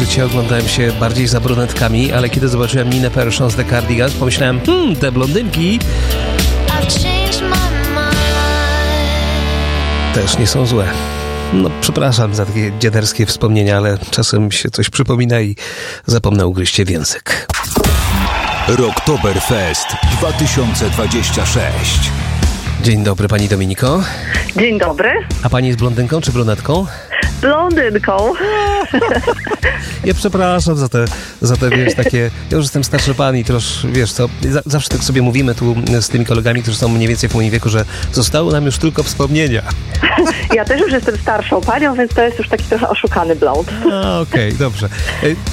życie oglądałem się bardziej za brunetkami, ale kiedy zobaczyłem Ninę Persson z The Cardigans, pomyślałem, te blondynki też nie są złe. No, przepraszam za takie dziaderskie wspomnienia, ale czasem się coś przypomina i zapomnę ugryźć się w język. Rocktoberfest 2026. Dzień dobry, pani Dominiko. Dzień dobry. A pani jest blondynką czy brunetką? Blondynką. Ja przepraszam za te, wiesz, takie... Ja już jestem starszy pan i troszkę, wiesz co, zawsze tak sobie mówimy tu z tymi kolegami, którzy są mniej więcej w moim wieku, że zostały nam już tylko wspomnienia. Ja też już jestem starszą panią, więc to jest już taki trochę oszukany blond. Okej, dobrze.